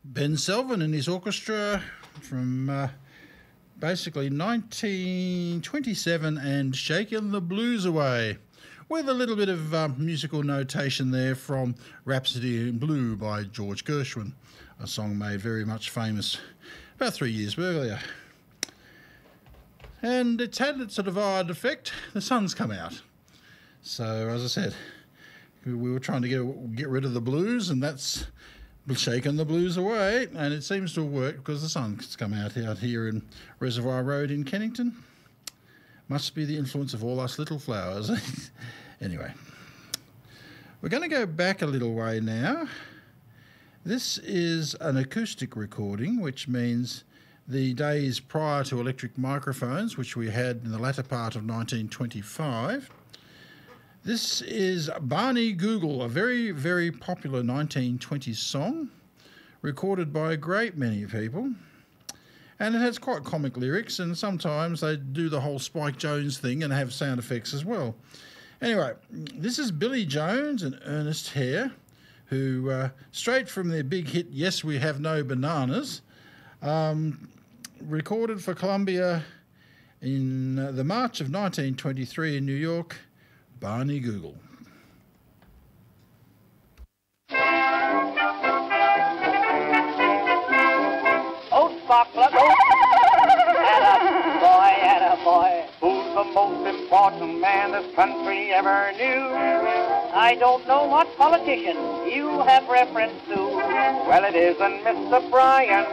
Ben Selvin and his orchestra from basically 1927 and Shaking the Blues Away, with a little bit of musical notation there from Rhapsody in Blue by George Gershwin, a song made very much famous about 3 years earlier. And it's had its sort of odd effect. The sun's come out. So, as I said, we were trying to get rid of the blues, and that's shaking the blues away, and it seems to have worked because the sun's come out here in Reservoir Road in Kennington. Must be the influence of all us little flowers. Anyway, we're going to go back a little way now. This is an acoustic recording, which means the days prior to electric microphones, which we had in the latter part of 1925. This is Barney Google, a very, very popular 1920s song, recorded by a great many people. And it has quite comic lyrics, and sometimes they do the whole Spike Jones thing and have sound effects as well. Anyway, this is Billy Jones and Ernest Hare, who, straight from their big hit, Yes, We Have No Bananas, recorded for Columbia in the March of 1923 in New York, Barney Google. Old Sparkler, atta boy, who's the most important man this country ever knew? I don't know what politician you have reference to. Well, it isn't Mr. Bryan